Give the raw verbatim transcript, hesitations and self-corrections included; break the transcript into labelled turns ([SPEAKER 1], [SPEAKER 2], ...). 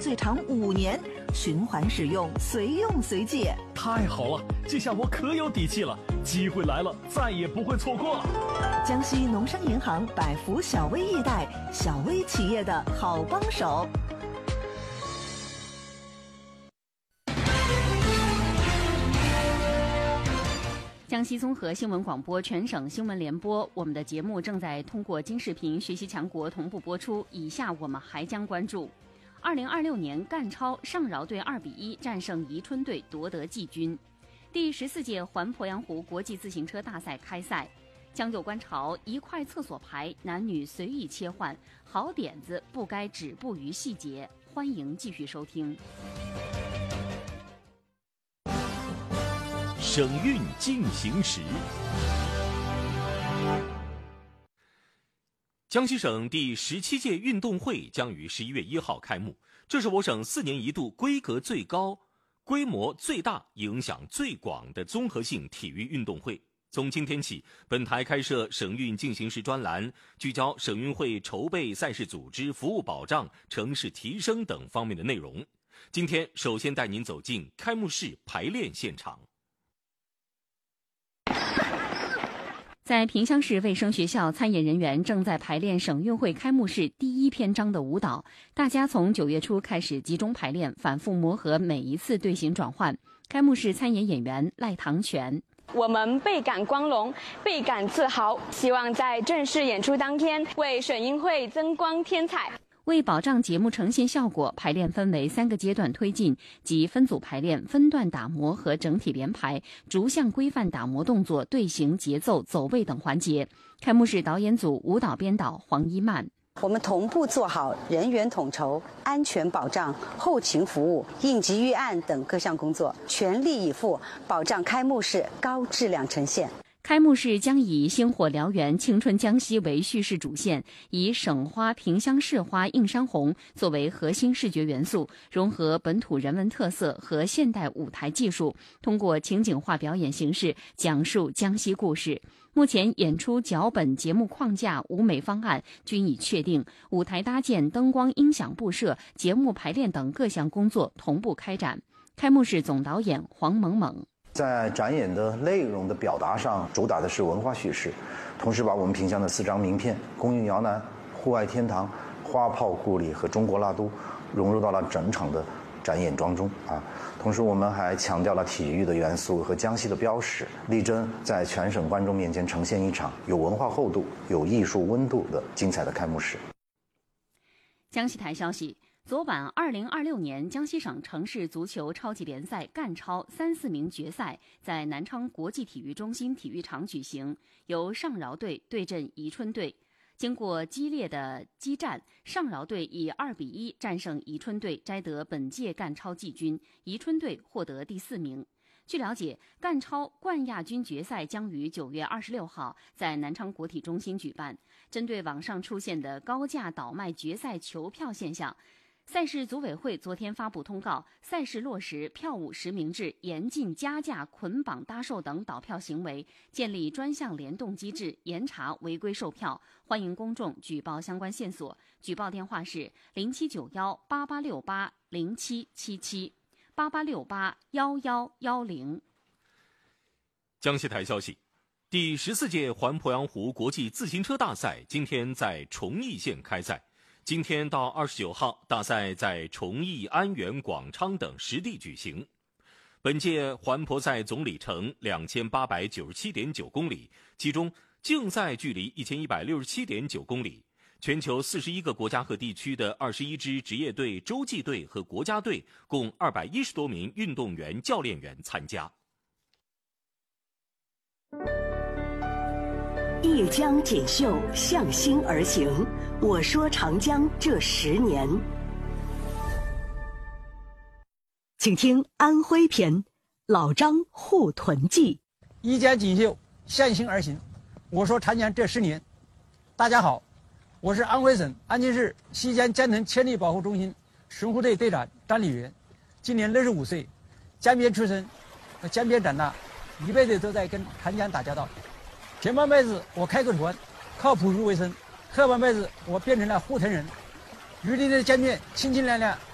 [SPEAKER 1] 最长五年，循环使用，随用随借。
[SPEAKER 2] 太好了，这下我可有底气了，机会来了，再也不会错过了。
[SPEAKER 1] 江西农商银行百福小微易贷，小微企业的好帮手。
[SPEAKER 3] 江西综合新闻广播全省新闻联播，我们的节目正在通过金视频学习强国同步播出。以下我们还将关注：二零二六年赣超上饶队二比一战胜宜春队夺得季军；第十四届环鄱阳湖国际自行车大赛开赛；将就观潮一块厕所牌，男女随意切换，好点子不该止步于细节。欢迎继续收听。
[SPEAKER 2] 省运进行时。江西省第十七届运动会将于十一月一号开幕，这是我省四年一度规格最高、规模最大、影响最广的综合性体育运动会。从今天起，本台开设省运进行时专栏，聚焦省运会筹备、赛事组织、服务保障、城市提升等方面的内容。今天首先带您走进开幕式排练现场。
[SPEAKER 3] 在萍乡市卫生学校，参演人员正在排练省运会开幕式第一篇章的舞蹈。大家从九月初开始集中排练，反复磨合每一次队形转换。开幕式参演演员赖堂全：
[SPEAKER 4] 我们倍感光荣，倍感自豪，希望在正式演出当天为省运会增光添彩。
[SPEAKER 3] 为保障节目呈现效果，排练分为三个阶段推进，即分组排练、分段打磨和整体连排，逐项规范打磨动作、队形、节奏、走位等环节。开幕式导演组舞蹈编导黄一曼：
[SPEAKER 5] 我们同步做好人员统筹、安全保障、后勤服务、应急预案等各项工作，全力以赴保障开幕式高质量呈现。
[SPEAKER 3] 开幕式将以星火燎原、青春江西为叙事主线，以省花、萍乡市花映山红作为核心视觉元素，融合本土人文特色和现代舞台技术，通过情景化表演形式讲述江西故事。目前演出脚本、节目框架、舞美方案均已确定，舞台搭建、灯光音响布设、节目排练等各项工作同步开展。开幕式总导演黄萌萌：
[SPEAKER 6] 在展演的内容的表达上，主打的是文化叙事，同时把我们萍乡的四张名片——公寓摇篮、户外天堂、花炮故里和中国拉都，融入到了整场的展演当中啊。同时，我们还强调了体育的元素和江西的标识，力争在全省观众面前呈现一场有文化厚度、有艺术温度的精彩的开幕式。
[SPEAKER 3] 江西台消息。昨晚，二零二六年江西省城市足球超级联赛赣超三四名决赛在南昌国际体育中心体育场举行，由上饶队对阵宜春队。经过激烈的激战，上饶队以二比一战胜宜春队，摘得本届赣超季军，宜春队获得第四名。据了解，赣超冠亚军决赛将于九月二十六号在南昌国体中心举办。针对网上出现的高价倒卖决赛球票现象，赛事组委会昨天发布通告，赛事落实票务实名制，严禁加价、捆绑搭售等倒票行为，建立专项联动机制，严查违规售票。欢迎公众举报相关线索，举报电话是零七九幺八八六八零七七七八八六八幺幺幺零。
[SPEAKER 2] 江西台消息，第十四届环鄱阳湖国际自行车大赛今天在崇义县开赛。今天到二十九号，大赛在崇义、安源、广昌等十地举行。本届环鄱赛总里程两千八百九十七点九公里，其中竞赛距离一千一百六十七点九公里。全球四十一个国家和地区的二十一支职业队、洲际队和国家队，共二百一十多名运动员、教练员参加。
[SPEAKER 7] 一江锦绣向心而行，我说长江这十年。请听安徽篇，老张护屯记。
[SPEAKER 8] 一江锦绣向心而行，我说长江这十年。大家好，我是安徽省安庆市西江江腾千里保护中心巡护队队长张礼元，今年六十五岁，江边出生，在江边长大，一辈子都在跟长江打交道。前半辈子我开个船，靠捕鱼为生；后半辈子我变成了护屯人。榆林的江面清清亮亮，